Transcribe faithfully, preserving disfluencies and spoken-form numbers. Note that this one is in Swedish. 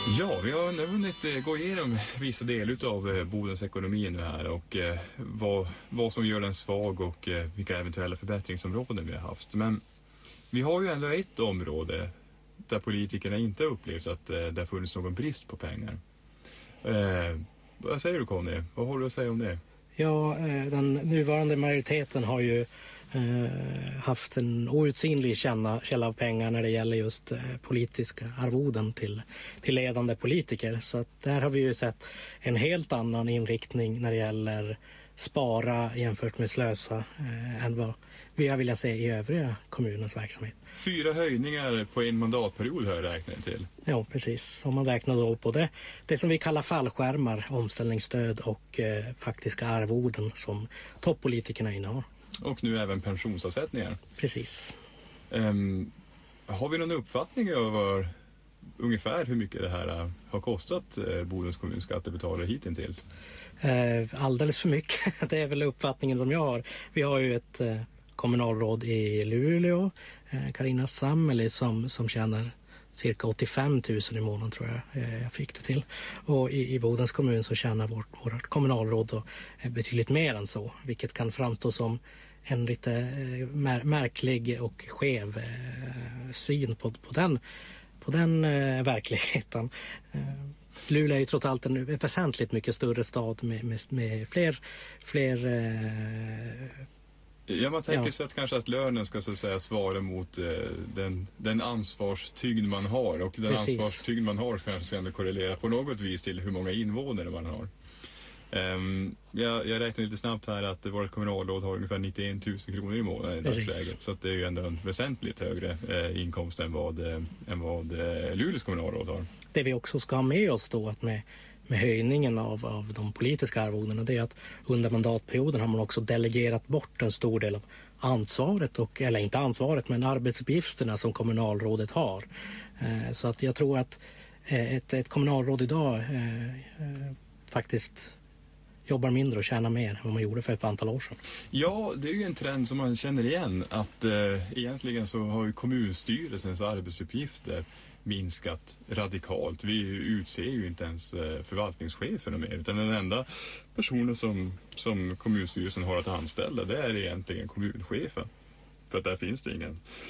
Ja, vi har nu hunnit gå igenom vissa delar av Bodens ekonomi nu här och eh, vad, vad som gör den svag och eh, vilka eventuella förbättringsområden vi har haft. Men vi har ju ändå ett område där politikerna inte har upplevt att eh, det har funnits någon brist på pengar. Eh, vad säger du, Conny? Vad har du att säga om det? Ja, eh, den nuvarande majoriteten har ju eh, haft en outsinlig källa, källa av pengar när det gäller just eh, politiska arvoden till, till ledande politiker. Så att där har vi ju sett en helt annan inriktning när det gäller spara jämfört med slösa eh, än vad vi har velat se i övriga kommunens verksamhet. Fyra höjningar på en mandatperiod har jag räknat till. Ja, precis. Om man räknar då på det, det som vi kallar fallskärmar, omställningsstöd och eh, faktiska arvoden som toppolitikerna innehar. Och nu även pensionsavsättningar. Precis. Um, har vi någon uppfattning över ungefär hur mycket det här har kostat eh, Bodens kommuns skattebetalare hittills? Eh, alldeles för mycket. Det är väl uppfattningen som jag har. Vi har ju ett eh, kommunalråd i Luleå, eh, Carina Sammeli, som, som tjänar cirka åttiofem tusen i månaden, tror jag eh, jag fick det till. Och i, i Bodens kommun så tjänar vårt, vårt kommunalråd då, eh, betydligt mer än så, vilket kan framstå som en lite eh, mär, märklig och skev eh, syn på, på den, på den eh, verkligheten. Eh, Luleå är ju trots allt en väsentligt mycket större stad med, med, med fler, fler eh, Ja, man tänker ja. sig att kanske att lönen ska så att säga svara mot eh, den, den ansvarstyngd man har, och den Precis. ansvarstyngd man har kanske ska ändå korrelera på något vis till hur många invånare man har. Um, jag, jag räknar lite snabbt här att vårt kommunalråd har ungefär nittioen tusen kronor i månaden i dagsläget, så att det är ju ändå en väsentligt högre eh, inkomst än vad, eh, än vad eh, Luleås kommunalråd har. Det vi också ska ha med oss då att med med höjningen av, av de politiska arvodena, det är att under mandatperioden har man också delegerat bort en stor del av ansvaret, och, eller inte ansvaret, men arbetsuppgifterna som kommunalrådet har. Eh, så att jag tror att eh, ett, ett kommunalråd idag eh, eh, faktiskt jobbar mindre och tjänar mer än vad man gjorde för ett antal år sedan. Ja, det är ju en trend som man känner igen, att eh, egentligen så har ju kommunstyrelsens arbetsuppgifter minskat radikalt. Vi utser ju inte ens eh, förvaltningscheferna mer, utan den enda personen som, som kommunstyrelsen har att anställa, det är egentligen kommunchefen. För att där finns det ingen